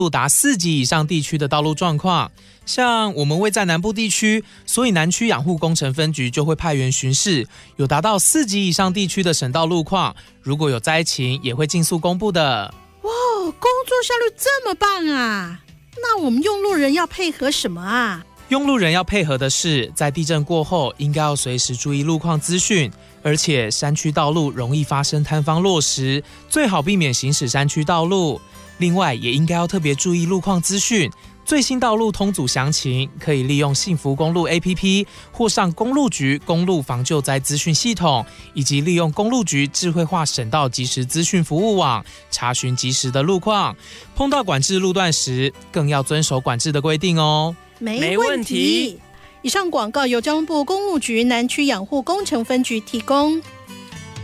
达4级以上地区的道路状况。像我们位在南部地区，所以南区养护工程分局就会派员巡视，有达到4级以上地区的省道路况，如果有灾情也会尽速公布的。 哇，工作效率这么棒啊！那我们用路人要配合什么啊？ 用路人要配合的是，在地震过后应该要随时注意路况资讯，而且山区道路容易发生坍方落石，最好避免行驶山区道路。另外也应该要特别注意路况资讯，最新道路通组详情可以利用幸福公路 APP 或上公路局公路防救灾资讯系统，以及利用公路局智慧化省道即时资讯服务网查询即时的路况。碰到管制路段时，更要遵守管制的规定哦。 没问题。以上广告由交通部公务局南区养护工程分局提供。